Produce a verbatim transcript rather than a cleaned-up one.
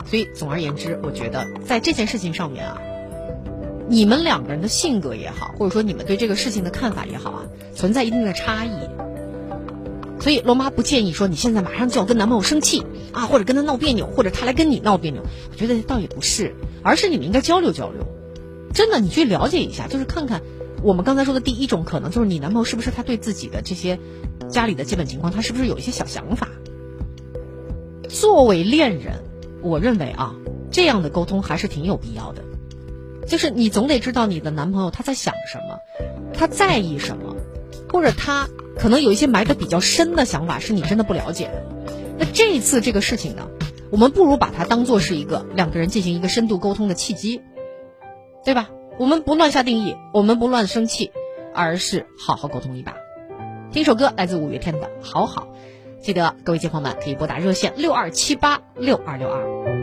所以总而言之，我觉得在这件事情上面啊，你们两个人的性格也好，或者说你们对这个事情的看法也好啊，存在一定的差异。所以罗妈不建议说你现在马上就要跟男朋友生气啊，或者跟他闹别扭，或者他来跟你闹别扭。我觉得倒也不是，而是你们应该交流交流。真的，你去了解一下，就是看看我们刚才说的第一种可能，就是你男朋友是不是他对自己的这些家里的基本情况，他是不是有一些小想法。作为恋人，我认为啊，这样的沟通还是挺有必要的。就是你总得知道你的男朋友他在想什么，他在意什么，或者他可能有一些埋得比较深的想法是你真的不了解的。那这一次这个事情呢，我们不如把它当作是一个两个人进行一个深度沟通的契机，对吧？我们不乱下定义，我们不乱生气，而是好好沟通一把。听首歌，来自五月天的《好好》。记得各位街坊们可以拨打热线六二七八六二六二。